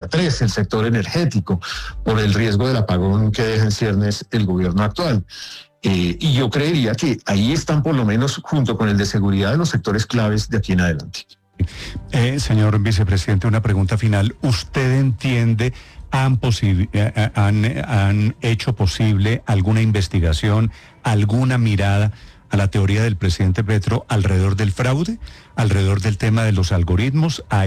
3, el sector energético, por el riesgo del apagón que deja en ciernes el gobierno actual. Y yo creería que ahí están por lo menos junto con el de seguridad de los sectores claves de aquí en adelante. Señor vicepresidente, una pregunta final. ¿Usted entiende, han hecho posible alguna investigación, alguna mirada a la teoría del presidente Petro alrededor del fraude, alrededor del tema de los algoritmos, a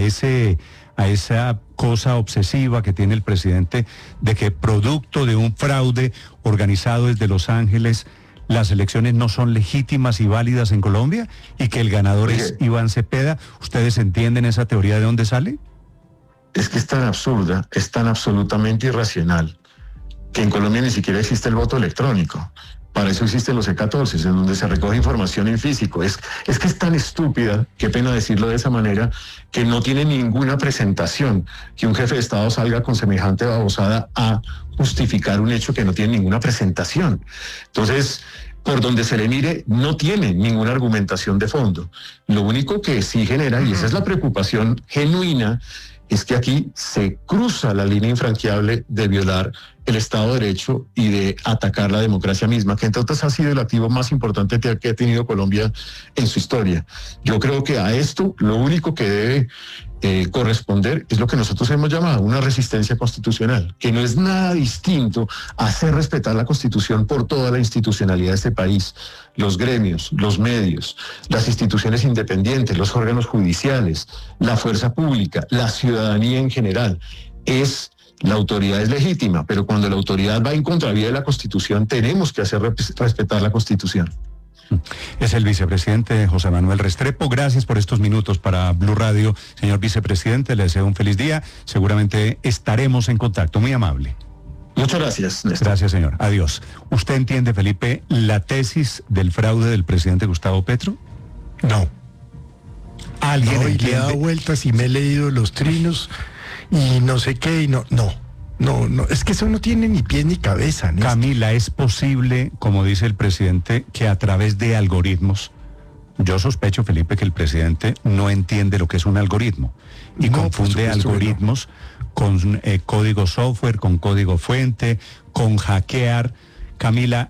esa cosa obsesiva que tiene el presidente de que producto de un fraude organizado desde Los Ángeles, las elecciones no son legítimas y válidas en Colombia y que el ganador es Iván Cepeda? ¿Ustedes entienden esa teoría de dónde sale? Es que es tan absurda, es tan absolutamente irracional, que en Colombia ni siquiera existe el voto electrónico. Para eso existen los E14, en donde se recoge información en físico. Es que es tan estúpida, qué pena decirlo de esa manera, que no tiene ninguna presentación que un jefe de Estado salga con semejante babosada a justificar un hecho que no tiene ninguna presentación. Entonces, por donde se le mire, no tiene ninguna argumentación de fondo. Lo único que sí genera, y esa es la preocupación genuina, es que aquí se cruza la línea infranqueable de violar el Estado de Derecho y de atacar la democracia misma, que entre otras ha sido el activo más importante que ha tenido Colombia en su historia. Yo creo que a esto lo único que debe corresponder es lo que nosotros hemos llamado una resistencia constitucional, que no es nada distinto a hacer respetar la Constitución por toda la institucionalidad de este país, los gremios, los medios, las instituciones independientes, los órganos judiciales, la fuerza pública, la ciudadanía en general. La autoridad es legítima, pero cuando la autoridad va en contravía de la Constitución, tenemos que hacer respetar la Constitución. Es el vicepresidente José Manuel Restrepo. Gracias por estos minutos para Blue Radio. Señor vicepresidente, le deseo un feliz día. Seguramente estaremos en contacto. Muy amable. Muchas gracias, Néstor. Gracias, señor. Adiós. ¿Usted entiende, Felipe, la tesis del fraude del presidente Gustavo Petro? No. ¿Alguien no, y entiende? le he dado vueltas y me he leído los trinos y no sé qué, y no, es que eso no tiene ni pie ni cabeza, Néstor. Camila, ¿es posible, como dice el presidente, que a través de algoritmos, yo sospecho, Felipe, que el presidente no entiende lo que es un algoritmo y confunde algoritmos con código software, con código fuente, con hackear? Camila,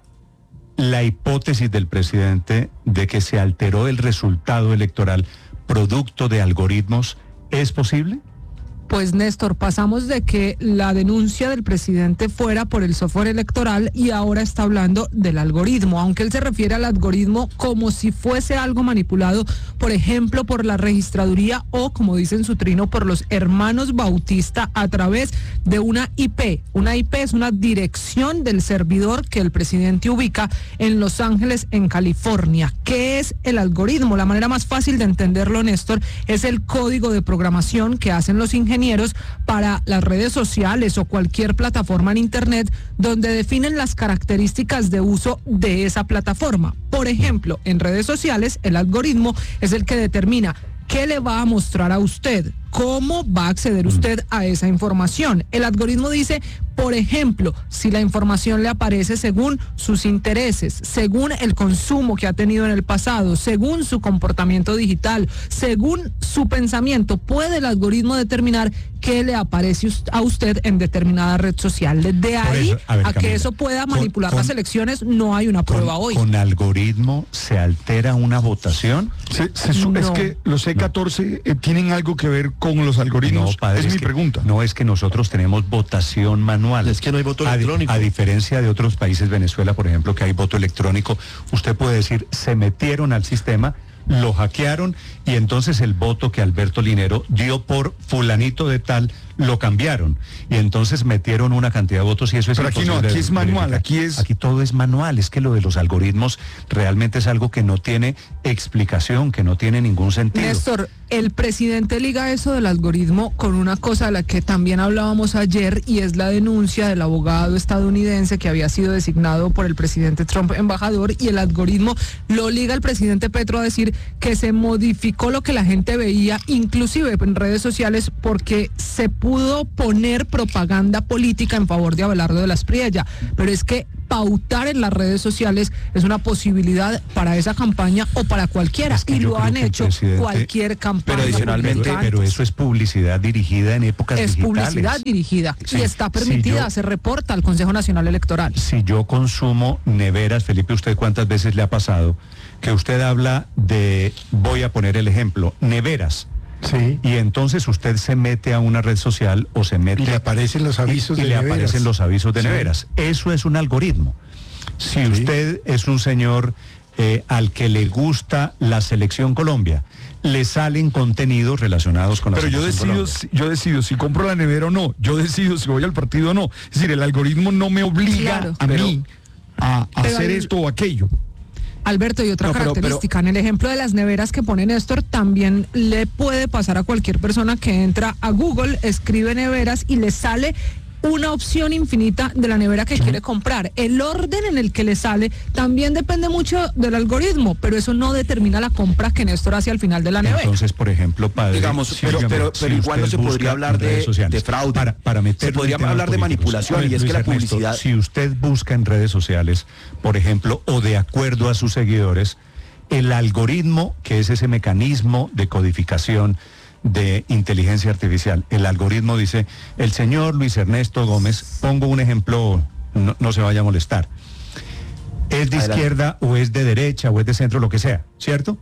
la hipótesis del presidente de que se alteró el resultado electoral producto de algoritmos, ¿es posible? Pues Néstor, pasamos de que la denuncia del presidente fuera por el software electoral y ahora está hablando del algoritmo, aunque él se refiere al algoritmo como si fuese algo manipulado, por ejemplo, por la registraduría o, como dice en su trino, por los hermanos Bautista a través de una IP. Una IP es una dirección del servidor que el presidente ubica en Los Ángeles, en California. ¿Qué es el algoritmo? La manera más fácil de entenderlo, Néstor, es el código de programación que hacen los ingenieros para las redes sociales o cualquier plataforma en Internet donde definen las características de uso de esa plataforma. Por ejemplo, en redes sociales, el algoritmo es el que determina qué le va a mostrar a usted, cómo va a acceder usted a esa información. El algoritmo dice, por ejemplo, si la información le aparece según sus intereses, según el consumo que ha tenido en el pasado, según su comportamiento digital, según su pensamiento, puede el algoritmo determinar qué le aparece a usted en determinada red social. De ahí eso, a ver, Camila, que eso pueda manipular las elecciones, no hay una prueba hoy. ¿Con algoritmo se altera una votación? No. Es que los E14 tienen algo que ver con los algoritmos. No, padre, es mi pregunta. No, es que nosotros tenemos votación manual. Es que no hay voto electrónico. A diferencia de otros países, Venezuela, por ejemplo, que hay voto electrónico, usted puede decir, se metieron al sistema, lo hackearon y entonces el voto que Alberto Linero dio por fulanito de tal lo cambiaron y entonces metieron una cantidad de votos y eso es pero aquí no, aquí es manual, aquí todo es manual. Es que lo de los algoritmos realmente es algo que no tiene explicación, que no tiene ningún sentido. Néstor, el presidente liga eso del algoritmo con una cosa de la que también hablábamos ayer y es la denuncia del abogado estadounidense que había sido designado por el presidente Trump embajador, y el algoritmo lo liga el presidente Petro a decir que se modificó lo que la gente veía, inclusive en redes sociales, porque se pudo poner propaganda política en favor de Abelardo de la Espriella. Pero es que pautar en las redes sociales es una posibilidad para esa campaña o para cualquiera, Es que y yo lo creo han que el hecho presidente- cualquier campaña. Pero adicionalmente- Pero eso es publicidad dirigida en épocas es digitales. publicidad dirigida Sí. y está Si permitida, yo- se reporta al Consejo Nacional Electoral. Si yo consumo neveras, Felipe, ¿usted cuántas veces le ha pasado que usted habla de, voy a poner el ejemplo, neveras? Sí. Y entonces usted se mete a una red social o se mete... Y le aparecen los avisos y de le neveras. aparecen los avisos de Sí. neveras. Eso es un algoritmo. Si usted es un señor al que le gusta la Selección Colombia, le salen contenidos relacionados con la Pero Selección yo decido si compro la nevera o no, yo decido si voy al partido o no. Es decir, el algoritmo no me obliga Claro. a mí a Pero hacer hay- esto o aquello. Alberto, y otra No, pero- característica, en el ejemplo de las neveras que pone Néstor, también le puede pasar a cualquier persona que entra a Google, escribe neveras y le sale una opción infinita de la nevera que quiere comprar. El orden en el que le sale también depende mucho del algoritmo, pero eso no determina la compra que Néstor hace al final de la nevera. Entonces, por ejemplo, padre... Digamos, pero igual no usted se podría busca hablar en redes de sociales, fraude. Para meterlo Se en podría temas hablar de políticos. manipulación, A ver, y es que Luis la Ernesto, publicidad... si usted busca en redes sociales, por ejemplo, o de acuerdo a sus seguidores, el algoritmo, que es ese mecanismo de codificación de inteligencia artificial, el algoritmo dice, el señor Luis Ernesto Gómez, pongo un ejemplo, no se vaya a molestar, es de Adelante. izquierda o es de derecha o es de centro, lo que sea, ¿cierto?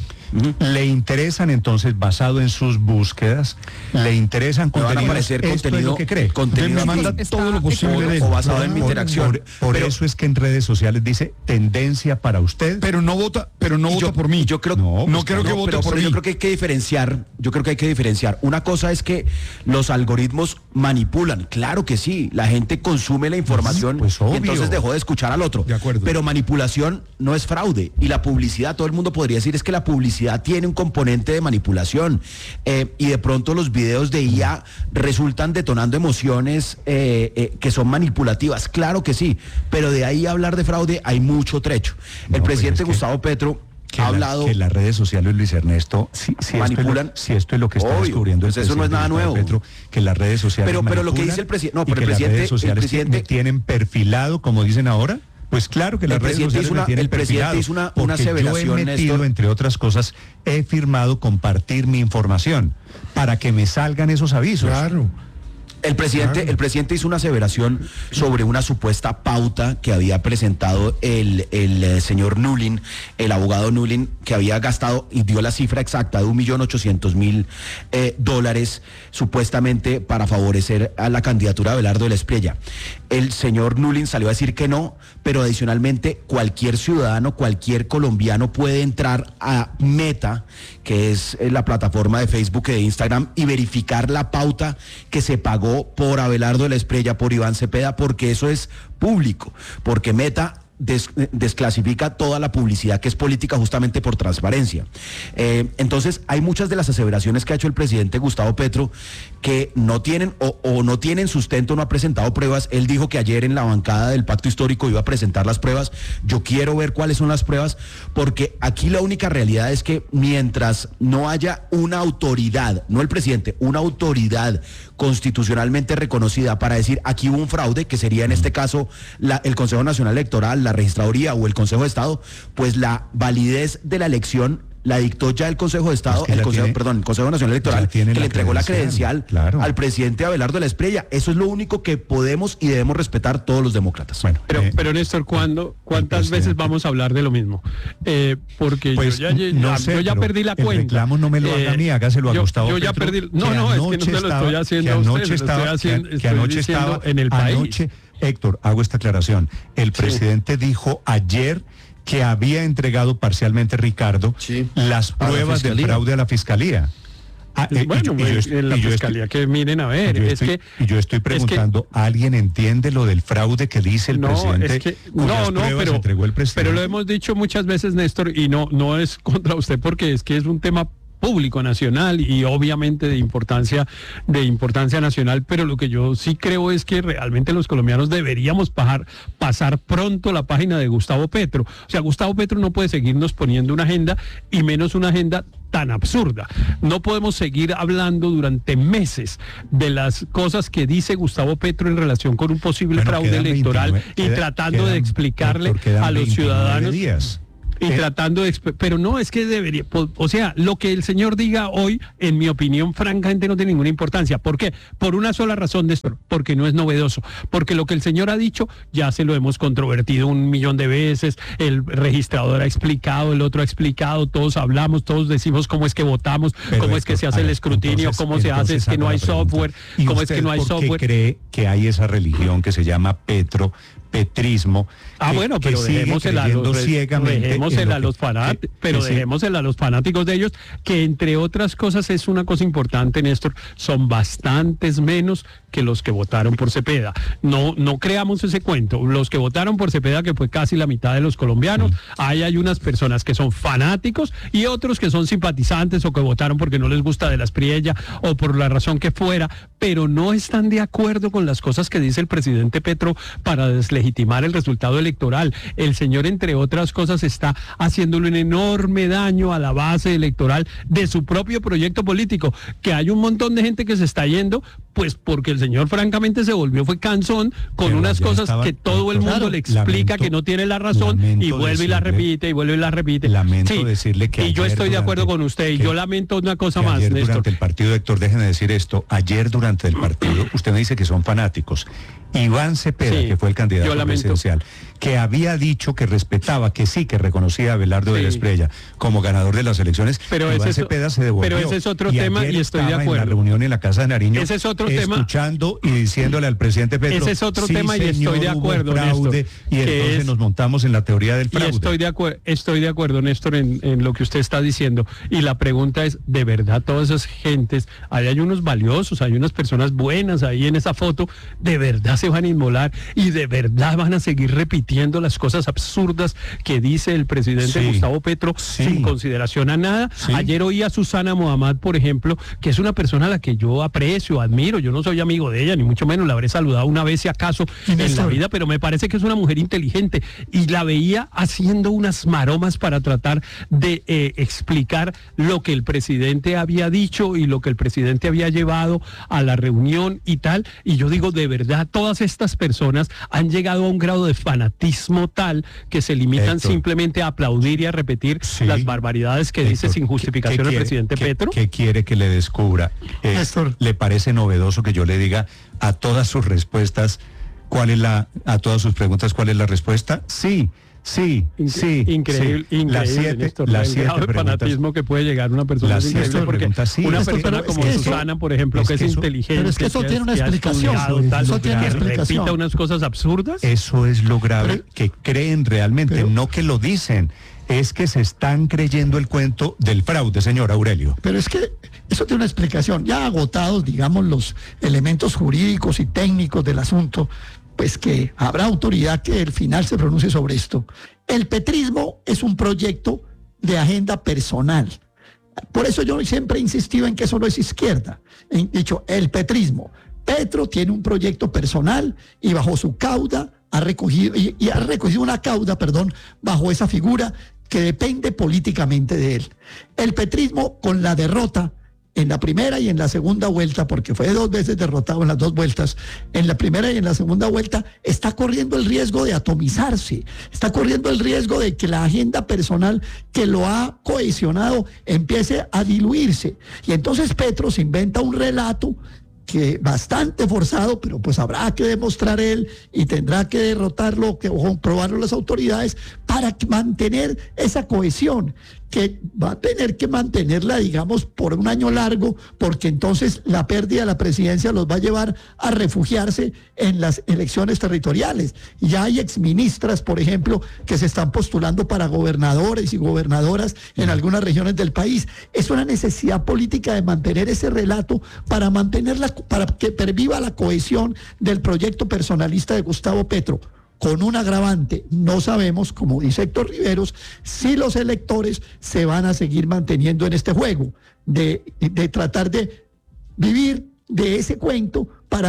Le interesan entonces, basado en sus búsquedas, le interesan Me van a contenidos, aparecer esto es contenido- lo que cree. contenido Me manda Está- todo lo posible de él. o basado en mi interacción. Por Pero- eso es que en redes sociales dice tendencia para usted. Pero no vota yo- por mí. yo creo- No, no pues creo que No, vote pero por mí. yo creo que hay que diferenciar. Una cosa es que los algoritmos manipulan, claro que sí, la gente consume la información Pues, y obvio. entonces dejó de escuchar al otro. De acuerdo. Pero manipulación no es fraude, y la publicidad, todo el mundo podría decir es que la publicidad tiene un componente de manipulación, y de pronto los videos de IA resultan detonando emociones que son manipulativas, claro que sí, pero de ahí a hablar de fraude hay mucho trecho. No, El pues presidente es que- Gustavo Petro ha hablado... que las redes sociales, Luis Ernesto, si Manipulan. esto es lo que está Obvio, descubriendo el pues eso no es presidente nada Gustavo nuevo. Petro, que las redes sociales Pero lo que manipulan dice el presidente- no, y pero que el las presidente- redes sociales el presidente- me tienen perfilado, como dicen ahora. Pues claro que las redes sociales me tienen el presidente perfilado, hizo una porque yo he aseveración, metido, Néstor. entre otras cosas, he firmado compartir mi información para que me salgan esos avisos. Claro. El presidente hizo una aseveración sobre una supuesta pauta que había presentado el señor Nullin, el abogado Nullin, que había gastado, y dio la cifra exacta de $1.800.000 supuestamente para favorecer a la candidatura de Abelardo de la Espriella. El señor Nullin salió a decir que no, pero adicionalmente cualquier ciudadano, cualquier colombiano puede entrar a Meta, que es la plataforma de Facebook y de Instagram, y verificar la pauta que se pagó por Abelardo de la Espriella, por Iván Cepeda, porque eso es público, porque Meta desclasifica toda la publicidad que es política justamente por transparencia. Entonces hay muchas de las aseveraciones que ha hecho el presidente Gustavo Petro que no tienen o no tienen sustento, no ha presentado pruebas. Él dijo que ayer en la bancada del Pacto Histórico iba a presentar las pruebas. Yo quiero ver cuáles son las pruebas, porque aquí la única realidad es que mientras no haya una autoridad, no el presidente, una autoridad constitucionalmente reconocida para decir aquí hubo un fraude, que sería en este caso el Consejo Nacional Electoral, la Registraduría o el Consejo de Estado, pues la validez de la elección la dictó ya el Consejo de Estado, Es que el la Consejo Nacional Electoral, ya tiene que le la entregó la credencial, credencial claro. al presidente Abelardo de la Espriella. Eso es lo único que podemos y debemos respetar todos los demócratas. Bueno, Pero Néstor, ¿cuántas presidente. veces vamos a hablar de lo mismo? Porque pues yo ya pero perdí la cuenta. El reclamo no me lo haga a mí, hágaselo a Gustavo Yo ya Petro, perdí. No, es que no se lo estoy haciendo a usted, se lo estoy haciendo, que estoy anoche diciendo estaba en el país. anoche, Héctor, hago esta aclaración. El presidente dijo ayer que había entregado parcialmente, Ricardo, Sí, las a la pruebas de Fiscalía. fraude a la Fiscalía. Bueno, en la fiscalía que miren a ver, y yo estoy preguntando, ¿alguien entiende lo del fraude que dice el presidente? Cuyas pruebas entregó el presidente. pero lo hemos dicho muchas veces, Néstor, y no es contra usted, porque es que es un tema público nacional y obviamente de importancia nacional, pero lo que yo sí creo es que realmente los colombianos deberíamos pasar pronto la página de Gustavo Petro. O sea, Gustavo Petro no puede seguirnos poniendo una agenda, y menos una agenda tan absurda. No podemos seguir hablando durante meses de las cosas que dice Gustavo Petro en relación con un posible fraude electoral y tratando de explicarle a los ciudadanos. Y tratando de... Pero no, es que debería... O sea, lo que el señor diga hoy, en mi opinión, francamente no tiene ninguna importancia. ¿Por qué? Por una sola razón, Néstor, porque no es novedoso. Porque lo que el señor ha dicho, ya se lo hemos controvertido 1.000.000 de veces, el registrador ha explicado, el otro ha explicado, todos hablamos, todos decimos cómo es que votamos, cómo es que se hace el escrutinio, cómo se hace, es que no hay software, cómo es que no hay software. ¿Por qué cree que hay esa religión que se llama petrismo? Bueno, pero dejémosela a los fanáticos de ellos, que entre otras cosas es una cosa importante, Néstor, son bastantes menos que los que votaron por Cepeda. No creamos ese cuento. Los que votaron por Cepeda, que fue casi la mitad de los colombianos, hay unas personas que son fanáticos y otros que son simpatizantes o que votaron porque no les gusta de la Espriella o por la razón que fuera, pero no están de acuerdo con las cosas que dice el presidente Petro para deslegitimar el resultado electoral. El señor, entre otras cosas, está haciéndole un enorme daño a la base electoral de su propio proyecto político, que hay un montón de gente que se está yendo, pues porque el señor francamente se volvió, fue cansón con pero unas cosas que todo el mundo le explica que no tiene la razón y vuelve y la repite y vuelve y la repite. Lamento decirle que y yo estoy de acuerdo con usted y yo lamento una cosa más, ayer Néstor. Durante el partido, Héctor, déjenme decir esto, ayer durante el partido, usted me dice que son fanáticos. Iván Cepeda, que fue el candidato presidencial, que había dicho que respetaba, que sí, que reconocía a Abelardo de la Espriella como ganador de las elecciones, pero Iván Cepeda se devolvió. Pero ese es otro tema y estoy de acuerdo. En la reunión en la Casa de Nariño, ese es otro escuchando y diciéndole al presidente Petro, ese es otro tema y señor, estoy de acuerdo, fraude, Néstor. Y entonces nos montamos en la teoría del fraude. Y estoy de acuerdo, Néstor, en lo que usted está diciendo. Y la pregunta es, ¿de verdad todas esas gentes, hay unos valiosos, hay unas personas buenas ahí en esa foto, de verdad se van a inmolar y de verdad van a seguir repitiendo las cosas absurdas que dice el presidente Gustavo Petro sin consideración a nada? Ayer oí a Susana Mohammad, por ejemplo, que es una persona a la que yo aprecio, admiro, yo no soy amigo de ella, ni mucho menos, la habré saludado una vez si acaso en la vida, pero me parece que es una mujer inteligente y la veía haciendo unas maromas para tratar de explicar lo que el presidente había dicho y lo que el presidente había llevado a la reunión y tal, y yo digo, de verdad, todas estas personas han llegado a un grado de fanatismo tal que se limitan simplemente a aplaudir y a repetir las barbaridades que dice sin justificación el presidente Petro. ¿Qué quiere que le descubra? ¿Le parece novedoso que yo le diga a todas sus respuestas a todas sus preguntas cuál es la respuesta? Sí. Increíble, Néstor, el grado de fanatismo que puede llegar una persona es increíble, porque una persona como Susana, por ejemplo, que es inteligente, pero es que eso tiene una explicación, que repita unas cosas absurdas. Eso es lo grave, que creen realmente, no que lo dicen. Es que se están creyendo el cuento del fraude, señor Aurelio. Pero es que eso tiene una explicación. Ya agotados, digamos, los elementos jurídicos y técnicos del asunto, pues que habrá autoridad que al final se pronuncie sobre esto. El petrismo es un proyecto de agenda personal. Por eso yo siempre he insistido en que eso no es izquierda. He dicho, el petrismo. Petro tiene un proyecto personal y bajo su cauda ha recogido una cauda, bajo esa figura que depende políticamente de él. El petrismo, con la derrota en la primera y en la segunda vuelta, porque fue 2 veces derrotado en las 2 vueltas, en la primera y en la segunda vuelta, está corriendo el riesgo de atomizarse, está corriendo el riesgo de que la agenda personal que lo ha cohesionado empiece a diluirse. Y entonces Petro se inventa un relato que bastante forzado, pero pues habrá que demostrar él y tendrá que derrotarlo o comprobarlo las autoridades para mantener esa cohesión, que va a tener que mantenerla, digamos, por un año largo, porque entonces la pérdida de la presidencia los va a llevar a refugiarse en las elecciones territoriales. Ya hay exministras, por ejemplo, que se están postulando para gobernadores y gobernadoras en algunas regiones del país. Es una necesidad política de mantener ese relato para que perviva la cohesión del proyecto personalista de Gustavo Petro. Con un agravante, no sabemos, como dice Héctor Riveros, si los electores se van a seguir manteniendo en este juego, de tratar de vivir de ese cuento para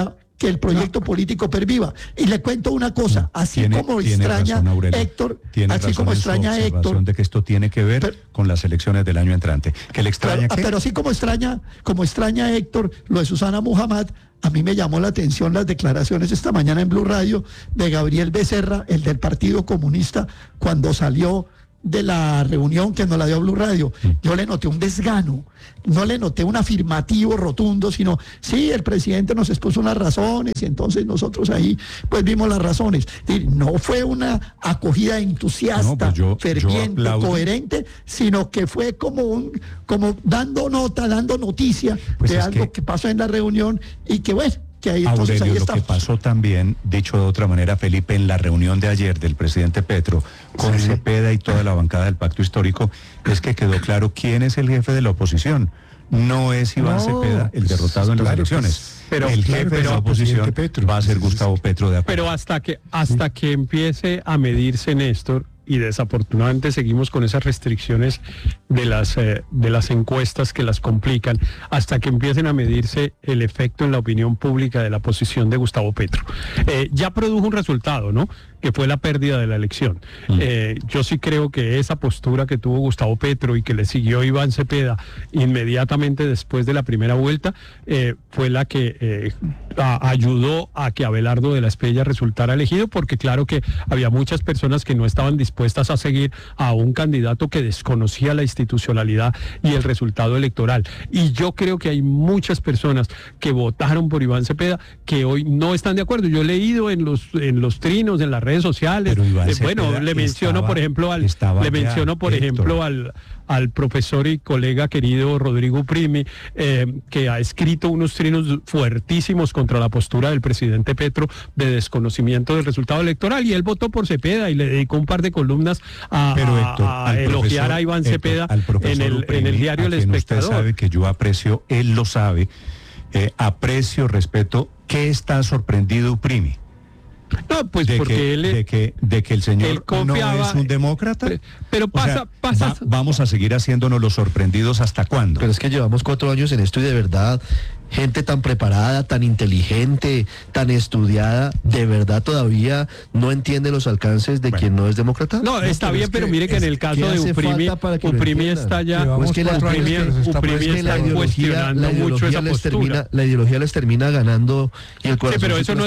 que el proyecto político perviva. Y le cuento una cosa, así como extraña razón, Aurelio. Héctor, Tiene así razón como en su extraña observación Héctor, de que esto tiene que ver con las elecciones del año entrante. Que le extraña que... pero así como extraña Héctor lo de Susana Muhammad, a mí me llamó la atención las declaraciones esta mañana en Blue Radio de Gabriel Becerra, el del Partido Comunista, cuando salió de la reunión que nos la dio Blue Radio. Yo le noté un desgano, no le noté un afirmativo rotundo, sino, sí, el presidente nos expuso unas razones y entonces nosotros ahí pues vimos las razones. No fue una acogida entusiasta, ferviente, coherente, sino que fue como dando noticia de algo que pasó en la reunión y que bueno, que ahí, entonces, Aurelio, ahí lo que pasó también, dicho de otra manera, Felipe, en la reunión de ayer del presidente Petro con Cepeda y toda la bancada del Pacto Histórico, es que quedó claro quién es el jefe de la oposición. No es Iván Cepeda el derrotado en las elecciones. Pero el jefe de la oposición va a ser Gustavo Petro de acuerdo. Pero hasta que empiece a medirse, Néstor, y desafortunadamente seguimos con esas restricciones de las encuestas que las complican, hasta que empiecen a medirse el efecto en la opinión pública de la posición de Gustavo Petro. Ya produjo un resultado, ¿no?, que fue la pérdida de la elección. Yo sí creo que esa postura que tuvo Gustavo Petro y que le siguió Iván Cepeda inmediatamente después de la primera vuelta fue la que ayudó a que Abelardo de la Espriella resultara elegido, porque claro que había muchas personas que no estaban dispuestas a seguir a un candidato que desconocía la institucionalidad y el resultado electoral. Y yo creo que hay muchas personas que votaron por Iván Cepeda que hoy no están de acuerdo. Yo he leído en los trinos, en las redes sociales. Bueno, le menciono, por ejemplo, al profesor y colega querido Rodrigo Uprimi, que ha escrito unos trinos fuertísimos contra la postura del presidente Petro de desconocimiento del resultado electoral, y él votó por Cepeda y le dedicó un par de columnas a elogiar a Iván Cepeda en el diario El Espectador. Usted sabe que yo aprecio, él lo sabe, aprecio, respeto. ¿Qué está sorprendido Uprimi? No, pues porque de que el señor no es un demócrata. Pero pasa. Vamos a seguir haciéndonos los sorprendidos ¿hasta cuándo? Pero es que llevamos 4 años en esto y de verdad, gente tan preparada, tan inteligente, tan estudiada, ¿de verdad todavía no entiende los alcances de quien no es demócrata? No, está bien, pero mire que en el caso de Uprimi está ya, Uprimi está cuestionando mucho esa postura. La ideología les termina ganando y el corazón. Sí, pero eso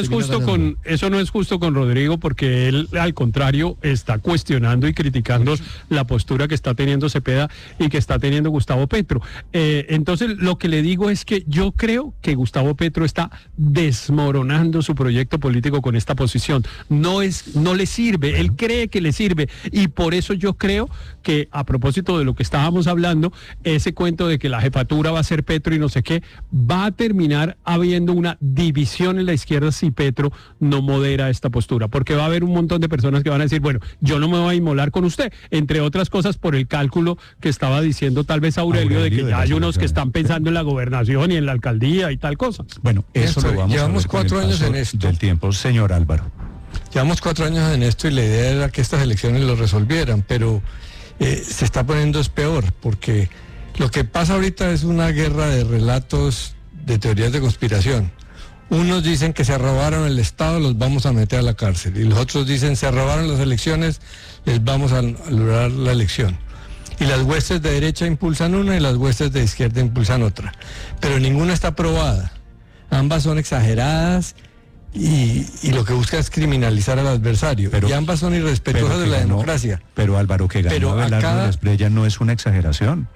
no es justo con Rodrigo, porque él al contrario está cuestionando y criticando la postura que está teniendo Cepeda y que está teniendo Gustavo Petro. Entonces lo que le digo es que yo creo que Gustavo Petro está desmoronando su proyecto político con esta posición. No le sirve, él cree que le sirve, y por eso yo creo que, a propósito de lo que estábamos hablando, ese cuento de que la jefatura va a ser Petro y no sé qué, va a terminar habiendo una división en la izquierda si Petro no modera esta postura, porque va a haber un montón de personas que van a decir, bueno, yo no me voy a inmolar con usted, entre otras cosas por el cálculo que estaba diciendo tal vez Aurelio de que ya hay unos que están pensando en la gobernación y en la alcaldía y tal cosa. Bueno, eso lo vamos llevamos a ver 4 años en esto del tiempo, señor Álvaro. Llevamos 4 años en esto y la idea era que estas elecciones lo resolvieran, pero se está poniendo es peor, porque lo que pasa ahorita es una guerra de relatos, de teorías de conspiración. Unos dicen que se robaron el Estado, los vamos a meter a la cárcel, y los otros dicen se robaron las elecciones, les vamos a anular la elección. Y las huestes de derecha impulsan una y las huestes de izquierda impulsan otra. Pero ninguna está aprobada. Ambas son exageradas y lo que busca es criminalizar al adversario. Y ambas son irrespetuosas de la democracia. Pero Álvaro, que ganó Abelardo de la Espriella no es una exageración.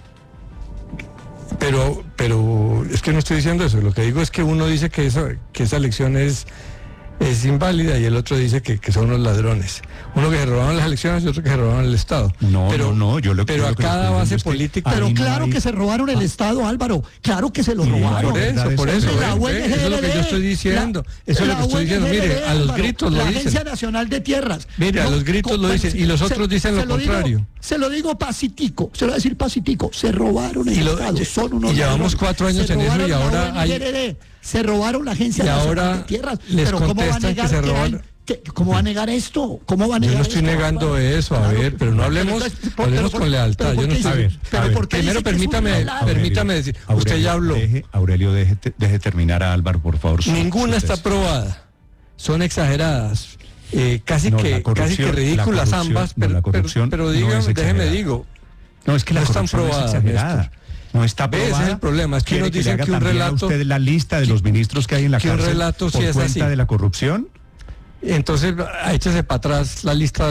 Pero es que no estoy diciendo eso. Lo que digo es que uno dice que esa elección es inválida y el otro dice que son unos ladrones. Uno que se robaron las elecciones y otro que se robaron el Estado. Pero a cada base política. Pero claro que se robaron el Estado, Álvaro. Claro que se lo robaron. Por eso. Eso es lo que yo estoy diciendo. Eso es lo que estoy diciendo. Mire, a los gritos lo dicen. La Agencia Nacional de Tierras. Mire, a los gritos lo dicen y los otros dicen lo contrario. Se lo digo pacitico, se lo voy a decir pacitico. Se robaron el Estado. Son unos. Y llevamos 4 años en eso y ahora hay. Se robaron la Agencia Nacional de Tierras. Pero ¿cómo va a negar ¿Cómo va a negar esto? ¿Cómo va a negar Yo no estoy esto? negando eso, a ver, pero no hablemos con lealtad. Yo no estoy... Primero permítame decir, usted ya habló. Aurelio, deje terminar a Álvaro, por favor. Ninguna está aprobada. Son exageradas. Casi que ridículas ambas, pero dígame, déjeme digo. No, es que la están corrupción probadas, no es exagerada. No está aprobada. Ese es el problema, es que nos dicen que un relato... usted la lista de los ministros que hay en la cárcel un relato por sí es cuenta así. de la corrupción. Entonces, échese para atrás la lista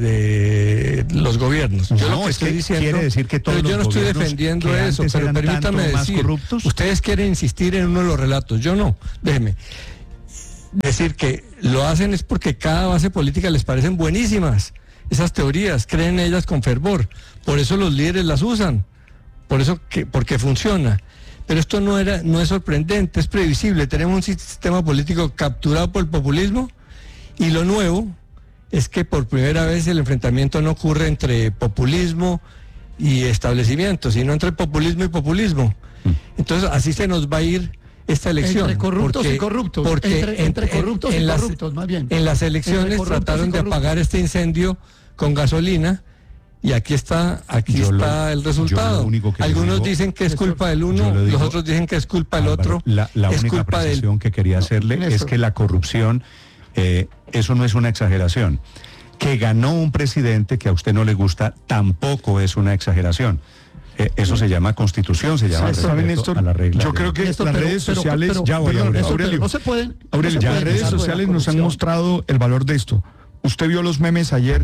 de los gobiernos. Yo lo que estoy diciendo, quiere decir que todos pero yo no los estoy gobiernos defendiendo que eso, antes pero eran permítame tanto más decir, corruptos. ustedes quieren insistir en uno de los relatos, yo no, déjeme. Decir que lo hacen es porque cada base política les parecen buenísimas. Esas teorías, creen en ellas con fervor. Por eso los líderes las usan. Porque funciona. Pero esto no es sorprendente, es previsible. Tenemos un sistema político capturado por el populismo y lo nuevo es que por primera vez el enfrentamiento no ocurre entre populismo y establecimiento, sino entre populismo y populismo. Entonces así se nos va a ir esta elección. Entre corruptos y corruptos. Entre corruptos y corruptos, más bien. En las elecciones trataron de apagar este incendio con gasolina. Y aquí está el resultado. Algunos dicen que es culpa del uno, los otros dicen que es culpa del otro. La única precisión que quería hacerle es que la corrupción, eso no es una exageración. Que ganó un presidente que a usted no le gusta, tampoco es una exageración. Eso se llama constitución, se llama ¿sabe, Néstor? a la regla. Yo creo que Néstor, las redes sociales, Aurelio, no se pueden. las redes sociales nos han mostrado el valor de esto. ¿Usted vio los memes ayer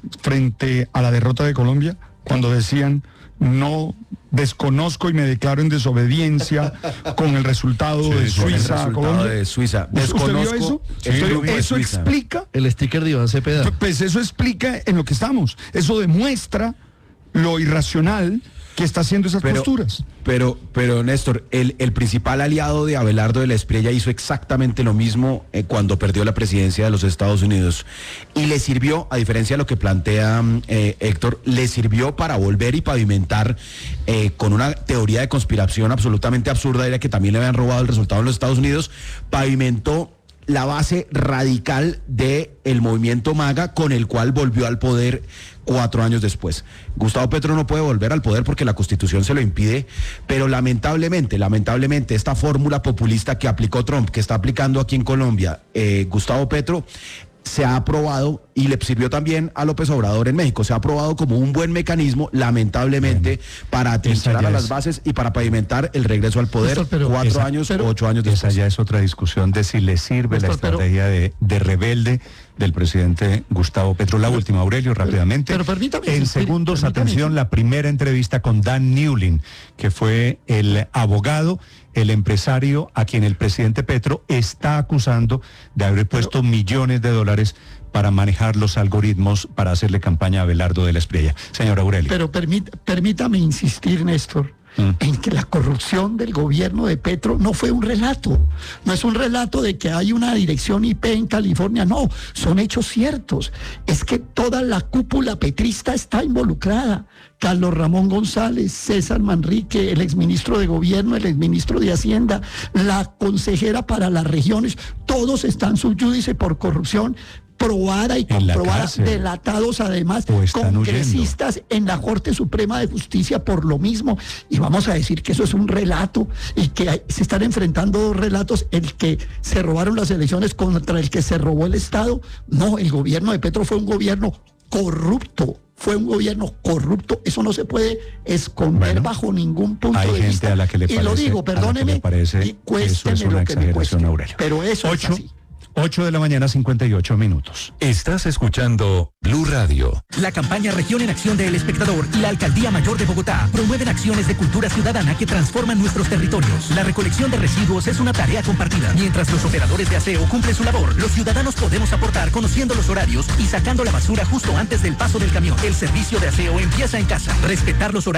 frente a la derrota de Colombia, cuando decían no desconozco y me declaro en desobediencia con el resultado de Suiza a Colombia? ¿Usted vio eso? Eso explica El sticker de Iván Cepeda. Pues eso explica en lo que estamos. Eso demuestra lo irracional que está haciendo esas posturas. Pero Néstor, el principal aliado de Abelardo de la Espriella hizo exactamente lo mismo cuando perdió la presidencia de los Estados Unidos. Y le sirvió, a diferencia de lo que plantea Héctor, le sirvió para volver y pavimentar con una teoría de conspiración absolutamente absurda, era que también le habían robado el resultado en los Estados Unidos, pavimentó la base radical del movimiento MAGA con el cual volvió al poder 4 años después. Gustavo Petro no puede volver al poder porque la Constitución se lo impide, pero lamentablemente, esta fórmula populista que aplicó Trump, que está aplicando aquí en Colombia, Gustavo Petro, se ha aprobado y le sirvió también a López Obrador en México. Se ha aprobado como un buen mecanismo, lamentablemente, para atrincherar a las bases y para pavimentar el regreso al poder 4 años, 8 años después. Esa ya es otra discusión de si le sirve la estrategia de rebelde del presidente Gustavo Petro. La última, Aurelio, rápidamente. Pero permítame. En segundos, atención, la primera entrevista con Dan Newlin, que fue el abogado, el empresario a quien el presidente Petro está acusando de haber puesto millones de dólares para manejar los algoritmos para hacerle campaña a Abelardo de la Espriella. Señor Aurelio. Pero permítame insistir, Néstor, en que la corrupción del gobierno de Petro no fue un relato. No es un relato de que hay una dirección IP en California, no, son hechos ciertos. Es que toda la cúpula petrista está involucrada. Carlos Ramón González, César Manrique, el exministro de Gobierno, el exministro de Hacienda, la consejera para las regiones, todos están subyúdice por corrupción probada y comprobada, delatados además, congresistas en la Corte Suprema de Justicia por lo mismo. Y vamos a decir que eso es un relato y que se están enfrentando dos relatos, el que se robaron las elecciones contra el que se robó el Estado. No, el gobierno de Petro fue un gobierno corrupto. Fue un gobierno corrupto, eso no se puede esconder bajo ningún punto de vista. A la que le parece, y lo digo, perdóneme, y cuésteme lo que me cueste. Aurelio. Pero eso es así. 8 de la mañana, 58 minutos. Estás escuchando Blue Radio. La campaña Región en Acción de El Espectador y la Alcaldía Mayor de Bogotá promueven acciones de cultura ciudadana que transforman nuestros territorios. La recolección de residuos es una tarea compartida. Mientras los operadores de aseo cumplen su labor, los ciudadanos podemos aportar conociendo los horarios y sacando la basura justo antes del paso del camión. El servicio de aseo empieza en casa. Respetar los horarios